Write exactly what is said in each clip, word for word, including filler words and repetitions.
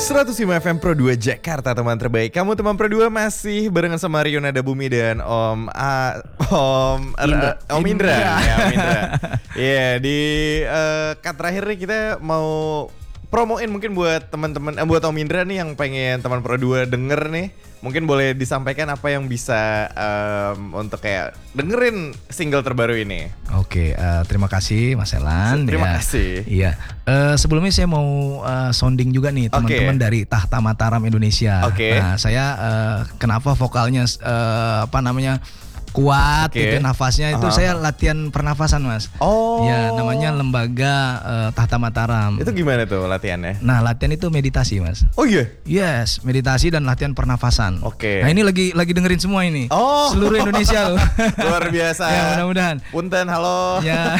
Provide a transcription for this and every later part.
seratus lima F M Pro dua Jakarta, teman terbaik. Kamu teman Pro dua masih barengan sama Rio Nada Bumi dan Om A, Om Indra. R, Om Indra. Indra. Ya, Om Indra. Iya, di uh, cut terakhir nih kita mau promoin mungkin buat teman-teman eh, buat Om Indra nih yang pengen teman Pro dua denger nih. Mungkin boleh disampaikan apa yang bisa um, untuk kayak dengerin single terbaru ini. Oke, uh, terima kasih Mas Elan. Terima ya. kasih. Iya, uh, sebelumnya saya mau uh, sounding juga nih teman-teman Oke. dari Tahta Mataram Indonesia. Oke. Nah, saya uh, kenapa vokalnya uh, apa namanya kuat, Oke. itu nafasnya itu Aha. saya latihan pernafasan, Mas. Oh. Ya, namanya Lembaga uh, Tahta Mataram. Itu gimana tuh latihannya? Nah, latihan itu meditasi, Mas. Oh iya. Yes, meditasi dan latihan pernafasan. Oke. Nah, ini lagi lagi dengerin semua ini. Oh. Seluruh Indonesia loh. Luar biasa. Ya, mudah-mudahan. Punten, halo. Ya.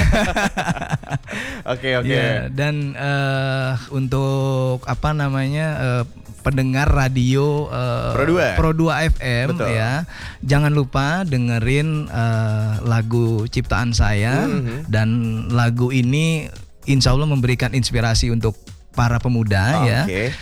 Oke, oke. Ya, dan eh, untuk apa namanya eh, pendengar radio eh, Pro dua. Pro dua F M. Betul. Ya, jangan lupa dengerin eh, lagu ciptaan saya. Mhm. Dan lagu ini insya Allah memberikan inspirasi untuk para pemuda. Oh, ya. oke.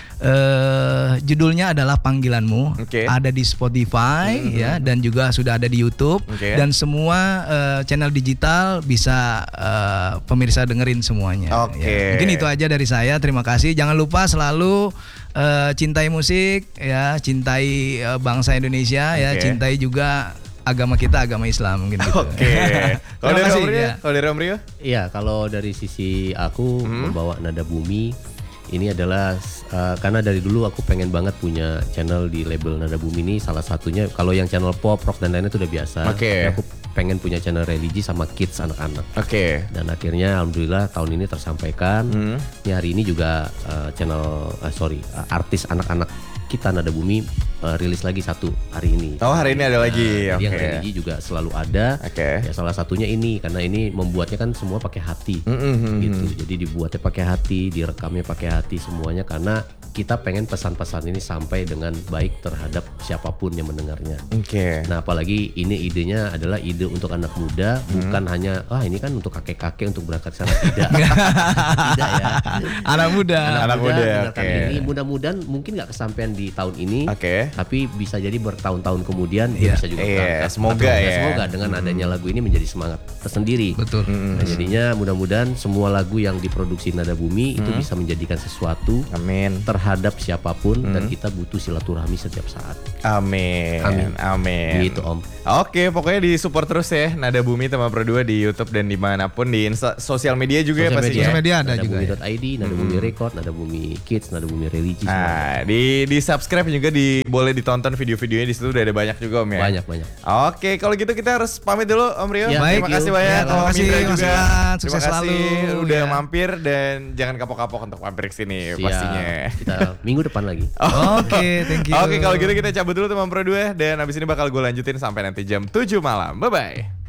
Eh, judulnya adalah Panggilanmu. Oke. Ada di Spotify. Mhm. Ya, dan juga sudah ada di YouTube. Oke. Dan semua eh, channel digital bisa eh, pemirsa dengerin semuanya. Oke. Ya. Mungkin itu aja dari saya. Terima kasih. Jangan lupa selalu eh, cintai musik, ya, cintai eh, bangsa Indonesia, ya, Oke. cintai juga agama kita, agama Islam, mungkin gitu. Oke. Kalau Terima dari kasih, Om Rio? ya. Kalau dari Om Rio? Iya, kalau dari sisi aku Hmm. membawa Nada Bumi ini adalah uh, karena dari dulu aku pengen banget punya channel di label Nada Bumi ini. Salah satunya kalau yang channel pop, rock dan lainnya itu udah biasa. Oke. Tapi aku pengen punya channel religi sama kids anak-anak. Oke. Dan akhirnya alhamdulillah tahun ini tersampaikan. Hmm. Ini hari ini juga uh, channel uh, sorry uh, artis anak-anak kita Nada Bumi uh, rilis lagi satu hari ini. Oh, hari ini ada lagi. Nah, jadi yang Oke. religi juga selalu ada. Oke. Ya salah satunya ini karena ini membuatnya kan semua pakai hati. Mm-mm. Gitu. Jadi dibuatnya pakai hati, direkamnya pakai hati semuanya karena kita pengen pesan-pesan ini sampai dengan baik terhadap siapapun yang mendengarnya. Oke. Nah, apalagi ini idenya adalah ide untuk anak muda, bukan hanya ah ini kan untuk kakek-kakek untuk berangkat ke sana, tidak. Tidak ya. Anak muda. Anak muda, mendengarkan oke. ini mudah-mudahan mungkin nggak kesampaian di tahun ini, Oke. tapi bisa jadi bertahun-tahun kemudian Iya. dia bisa juga Iya, berangkat. semoga Atau, ya. Semoga dengan adanya lagu ini menjadi semangat tersendiri. Betul. Nah, jadinya mudah-mudahan semua lagu yang diproduksi Nada Bumi itu bisa menjadikan sesuatu Amin. terhadap siapapun dan kita butuh silaturahmi setiap saat. Amin. Amin. Amin. Gitu Om. Oke, pokoknya di support terus ya Nada Bumi teman Pro dua di YouTube dan dimanapun di insta- sosial media juga ya Sosial pastinya. Sosial media ada Nada juga, Bumi ya. dot I D, Nada Bumi Record, Nada Bumi Kids, Nada Bumi Religi. semua. Nah, di di subscribe juga di boleh ditonton video-videonya di situ udah ada banyak juga Om ya. Banyak banyak. Oke, kalau gitu kita harus pamit dulu Om Rio. Ya, terima thank kasih you. banyak Ya, Om terima kasih, Indra Mas juga. Iwan. Terima Sukses kasih selalu, udah ya. mampir dan jangan kapok-kapok untuk mampir ke sini Siap. pastinya. Kita minggu depan lagi. Oke, thank you. Oke, kalau gitu kita cabut dulu teman Pro dua dan abis ini bakal gue lanjutin sampai nanti jam tujuh malam. Bye bye.